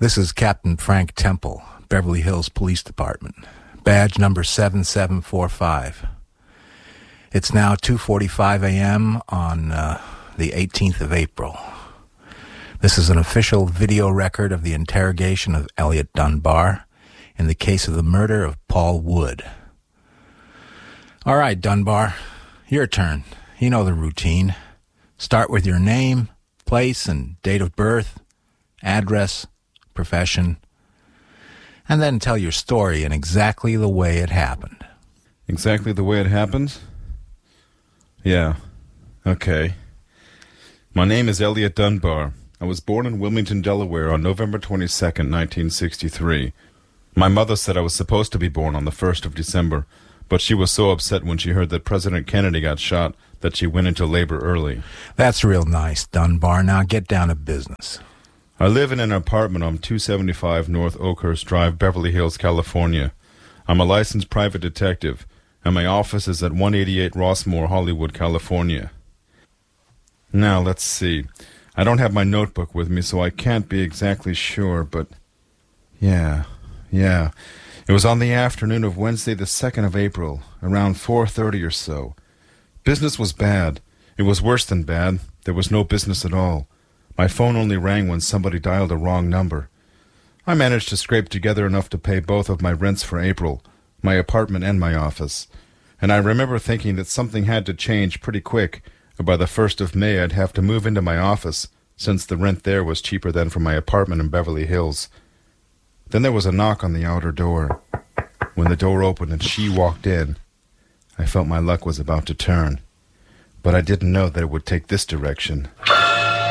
This is Captain Frank Temple, Beverly Hills Police Department, badge number 7745. It's now 2:45 a.m. on the 18th of April. This is an official video record of the interrogation of Elliot Dunbar in the case of the murder of Paul Wood. All right, Dunbar, your turn. You know the routine. Start with your name, place, and date of birth, address, profession, and then tell your story in exactly the way it happened. Exactly the way it happened? Yeah. Okay. My name is Elliot Dunbar. I was born in Wilmington, Delaware on November 22nd, 1963. My mother said I was supposed to be born on the 1st of December, but she was so upset when she heard that President Kennedy got shot that she went into labor early. That's real nice, Dunbar. Now get down to business. I live in an apartment on 275 North Oakhurst Drive, Beverly Hills, California. I'm a licensed private detective, and my office is at 188 Rossmore, Hollywood, California. Now, let's see. I don't have my notebook with me, so I can't be exactly sure, but... Yeah. It was on the afternoon of Wednesday the 2nd of April, around 4:30 or so. Business was bad. It was worse than bad. There was no business at all. My phone only rang when somebody dialed a wrong number. I managed to scrape together enough to pay both of my rents for April, my apartment and my office. And I remember thinking that something had to change pretty quick, or by the 1st of May I'd have to move into my office, since the rent there was cheaper than for my apartment in Beverly Hills. Then there was a knock on the outer door. When the door opened and she walked in, I felt my luck was about to turn. But I didn't know that it would take this direction.